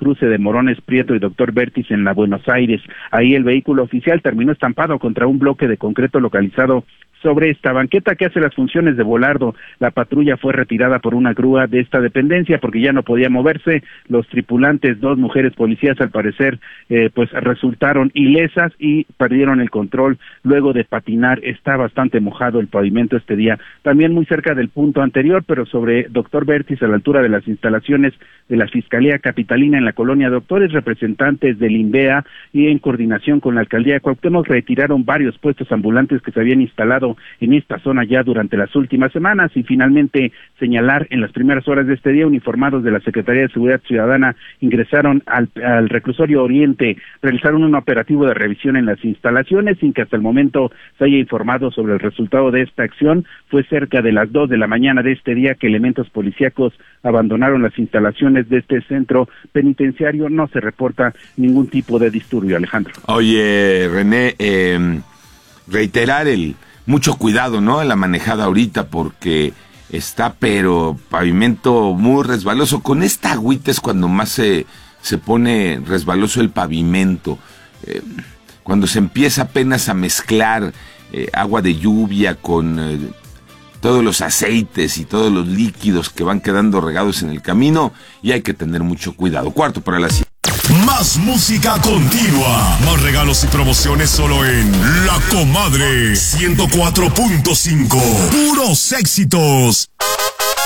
cruce de Morones Prieto y Doctor Vértiz en la Buenos Aires. Ahí el vehículo oficial terminó estampado contra un bloque de concreto localizado sobre esta banqueta que hace las funciones de volardo. La patrulla fue retirada por una grúa de esta dependencia porque ya no podía moverse. Los tripulantes, 2 mujeres policías, al parecer, pues resultaron ilesas y perdieron el control luego de patinar. Está bastante mojado el pavimento este día. También muy cerca del punto anterior, pero sobre Doctor Vértiz, a la altura de las instalaciones de la Fiscalía Capitalina en la colonia Doctores, representantes del INVEA y en coordinación con la Alcaldía de Cuauhtémoc retiraron varios puestos ambulantes que se habían instalado en esta zona ya durante las últimas semanas, y finalmente señalar en las primeras horas de este día, uniformados de la Secretaría de Seguridad Ciudadana ingresaron al reclusorio Oriente, realizaron un operativo de revisión en las instalaciones sin que hasta el momento se haya informado sobre el resultado de esta acción. Fue cerca de las 2 de la mañana de este día que elementos policíacos abandonaron las instalaciones de este centro penitenciario. No se reporta ningún tipo de disturbio, Alejandro. Oye, René, reiterar mucho cuidado, ¿no?, en la manejada ahorita, porque está, pero pavimento muy resbaloso. Con esta agüita es cuando más se pone resbaloso el pavimento. Cuando se empieza apenas a mezclar agua de lluvia con todos los aceites y todos los líquidos que van quedando regados en el camino, y hay que tener mucho cuidado. 4:45. Más música continua, más regalos y promociones solo en La Comadre 104.5. Puros éxitos.